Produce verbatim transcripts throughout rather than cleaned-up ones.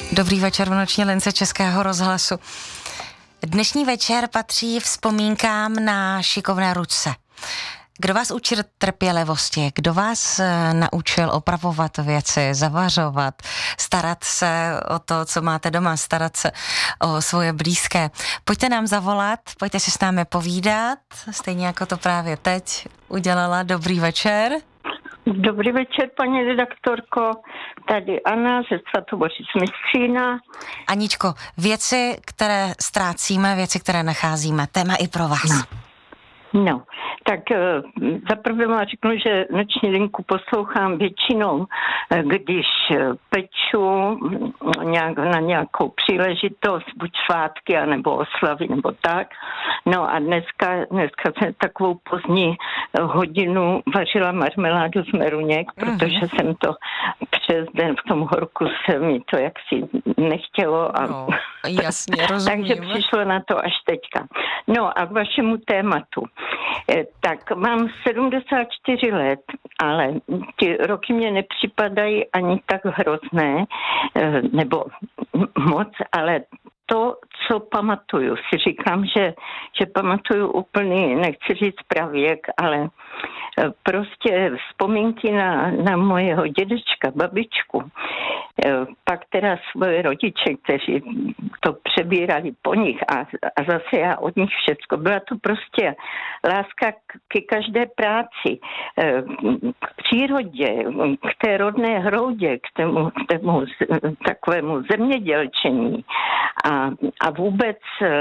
Dobrý večer v noční lince Českého rozhlasu. Dnešní večer patří vzpomínkám na šikovné ručce. Kdo vás učil trpělivosti? Kdo vás naučil opravovat věci, zavařovat, starat se o to, co máte doma, starat se o svoje blízké? Pojďte nám zavolat, pojďte si s námi povídat, stejně jako to právě teď udělala. Dobrý večer. Dobrý večer, paní redaktorko. Tady Anna ze Svatobořic Mistřína. Aničko, věci, které ztrácíme, věci, které nacházíme, téma i pro vás. No. No, tak zaprvé vám řeknu, že noční linku poslouchám většinou, když peču nějak, na nějakou příležitost, buď svátky, anebo oslavy, nebo tak. No a dneska, dneska jsem takovou pozdní hodinu vařila marmeládu z meruněk, mm-hmm. protože jsem to přes den v tom horku se mi to jaksi nechtělo. A no, jasně, rozumím. Takže přišlo na to až teďka. No a k vašemu tématu. Tak mám sedmdesát čtyři let, ale ty roky mě nepřipadají ani tak hrozné, nebo moc, ale to, co pamatuju, si říkám, že, že pamatuju úplný, nechci říct pravěk, ale prostě vzpomínky na, na mojeho dědečka, babičku, pak teda svoje rodiče, kteří to přebírali po nich a, a zase já od nich všecko. Byla to prostě láska ke každé práci, k přírodě, k té rodné hroudě, k tému, k tému takovému zemědělčení a, a vůbec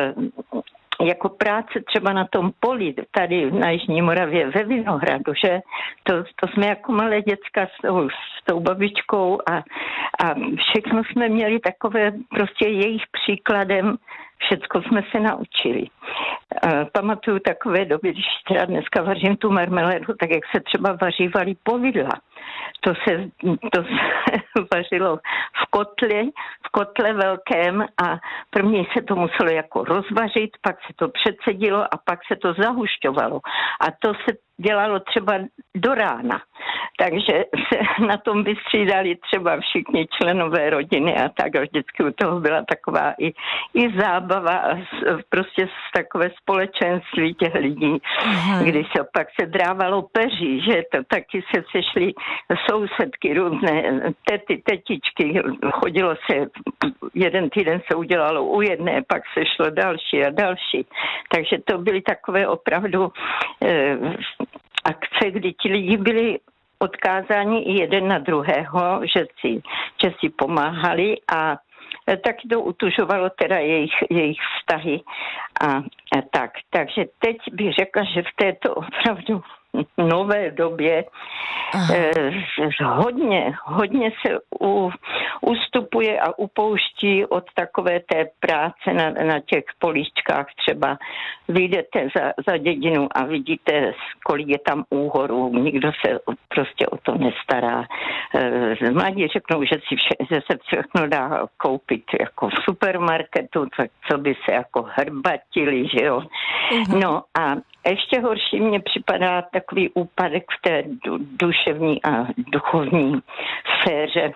jako práce třeba na tom poli, tady na Jižní Moravě ve Vinohradu, že to, to jsme jako malé děcka s tou, s tou babičkou a, a všechno jsme měli takové prostě jejich příkladem, všecko jsme se naučili. Uh, pamatuju takové doby, když teda dneska vařím tu marmelédu, tak jak se třeba vařívaly povidla. To se, to se vařilo v kotli, v kotle velkém a první se to muselo jako rozvařit, pak se to předsedilo a pak se to zahušťovalo. A to se dělalo třeba do rána. Takže se na tom vystřídali třeba všichni členové rodiny a tak. A vždycky u toho byla taková i, i zábava a prostě z takové společenství těch lidí, mm-hmm. když se pak se drávalo peří, že to taky se sešly sousedky, různé tety, tetičky. Chodilo se, jeden týden se udělalo u jedné, pak se šlo další a další. Takže to byly takové opravdu eh, akce, kdy ti lidi byli odkázáni i jeden na druhého, že si, že si pomáhali a taky to utužovalo teda jejich, jejich vztahy a, a tak. Takže teď bych řekla, že v této opravdu nové době eh, hodně, hodně se u, ustupuje a upouští od takové té práce na, na těch políčkách. Třeba vyjdete za, za dědinu a vidíte, kolik je tam úhorů, nikdo se prostě o to nestará. Eh, mladí řeknou, že, si vše, že se všechno dá koupit jako v supermarketu, tak co by se jako hrbatili, že jo. Uh-huh. No a ještě horší mně připadá takový úpadek v té duševní a duchovní sféře,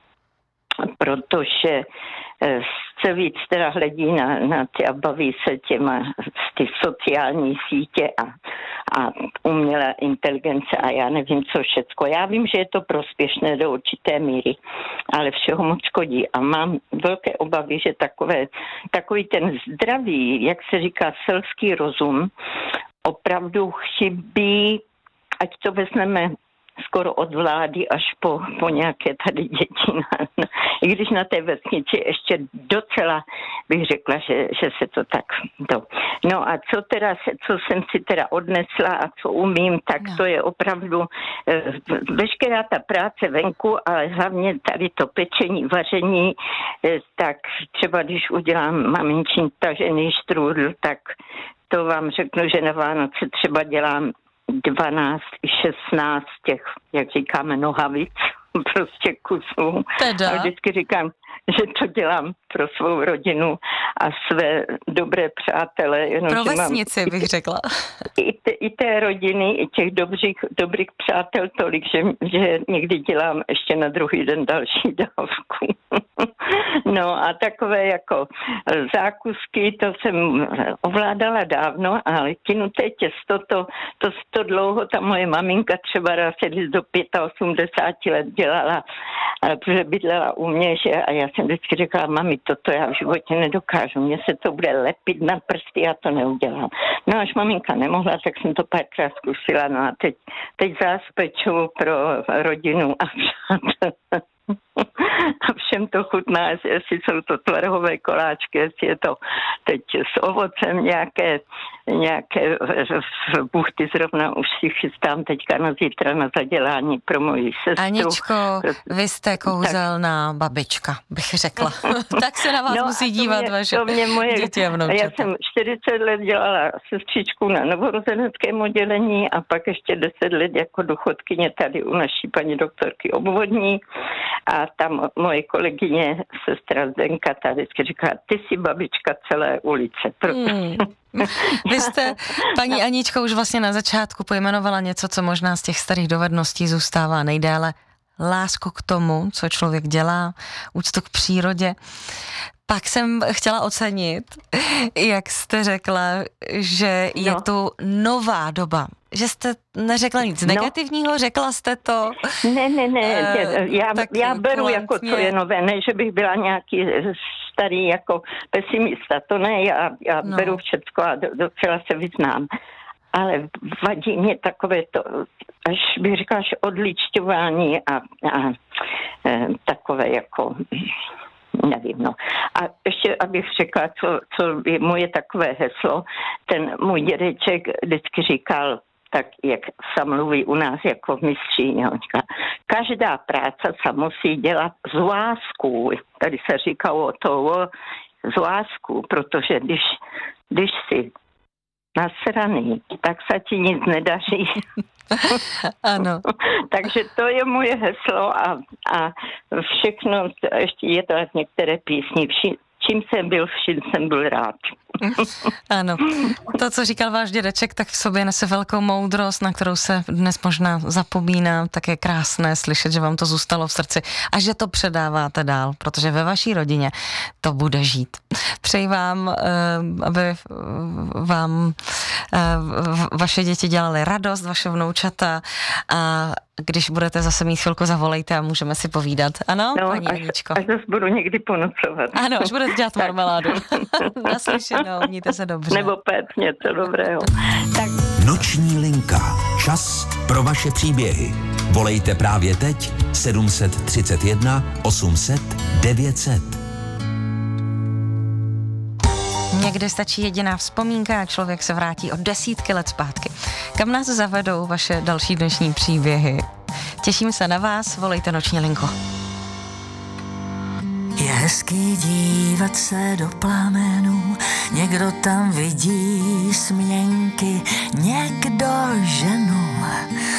protože se víc teda hledí na, na ty a baví se těma ty sociální sítě a, a umělá inteligence a já nevím co všecko. Já vím, že je to prospěšné do určité míry, ale všeho moc škodí a mám velké obavy, že takové, takový ten zdravý, jak se říká, selský rozum opravdu chybí, ať to vezmeme skoro od vlády až po, po nějaké tady děti. I když na té vesnici ještě docela bych řekla, že, že se to tak... Do. No a co teda, co jsem si teda odnesla a co umím, tak no. To je opravdu eh, veškerá ta práce venku, ale hlavně tady to pečení, vaření, eh, tak třeba když udělám maminčin tažený štrůdl, tak to vám řeknu, že na Vánoce třeba dělám dvanáct, šestnáct těch, jak říkáme, nohavic, prostě kusů. Teda. A vždycky říkám, že to dělám pro svou rodinu a své dobré přátele. Jenom, pro vesnici bych i, řekla. I, te, I té rodiny, i těch dobrých, dobrých přátel tolik, že, že někdy dělám ještě na druhý den další dávku. No a takové jako zákusky, to jsem ovládala dávno, ale kynuté těsto, to, to, to dlouho ta moje maminka třeba raz do osmdesáti pěti let dělala, protože bydlela u mě, že, a já jsem vždycky řekla, mami, toto já v životě nedokážu, mně se to bude lepit na prsty, já to neudělám. No až maminka nemohla, tak jsem to párkrát zkusila, no a teď, teď zás peču pro rodinu a a všem to chutná, jestli jsou to tvrhové koláčky, jestli je to teď s ovocem nějaké, nějaké buchty, zrovna už si chystám teďka na zítra na zadělání pro moji sestru. Aničko, vy jste kouzelná tak. babička, bych řekla. Tak se na vás no musí dívat mě, vaše mě moje, děti a vnoučata. Já jsem čtyřicet let dělala sestřičku na novorozeneckém oddělení a pak ještě deset let jako důchodkyně tady u naší paní doktorky obvodní. A tam moje kolegyně, sestra Zdenka, ta vždycky říká, ty jsi babička celé ulice. Hmm. Vy jste, paní Aničko, už vlastně na začátku pojmenovala něco, co možná z těch starých dovedností zůstává nejdéle. Lásku k tomu, co člověk dělá, úctu k přírodě. Pak jsem chtěla ocenit, jak jste řekla, že je no. tu nová doba. Že jste neřekla nic no. negativního, řekla jste to. Ne, ne, ne, uh, já, já beru kulantně. Jako co je nové, ne, že bych byla nějaký starý jako pesimista, to ne, já, já no. beru všecko a docela se vyznám. Ale vadí mě takové to, až bych řekla, že odličťování a, a e, takové jako... Nevím, no. A ještě, abych řekla, co, co je moje takové heslo, ten můj dědeček vždycky říkal, tak jak se mluví u nás jako v mistříně, on říká, každá práce se musí dělat z láskou. Tady se říkalo to z láskou, protože když, když si nasraný, tak se ti nic nedaří. Ano. Takže to je moje heslo a, a všechno, ještě je to některé písni, vši, čím jsem byl, vším jsem byl rád. Ano, to, co říkal váš dědeček, tak v sobě nese velkou moudrost, na kterou se dnes možná zapomíná, tak je krásné slyšet, že vám to zůstalo v srdci a že to předáváte dál, protože ve vaší rodině to bude žít. Přeji vám, aby vám vaše děti dělaly radost, vaše vnoučata a když budete zase mít chvilku, zavolejte a můžeme si povídat. Ano, no, paní Aničko? Až zase budu někdy ponocovat. Ano, až budete dělat marmeládu. Naslyšenou, mějte se dobře. Nebo pét něco dobrého. Tak. Noční linka. Čas pro vaše příběhy. Volejte právě teď sedm set třicet jedna osm set devět set. Někdy stačí jediná vzpomínka a člověk se vrátí o desítky let zpátky. Kam nás zavedou vaše další dnešní příběhy? Těším se na vás, volejte Noční linku. Je hezký dívat se do plamenů, někdo tam vidí směnky, někdo ženu.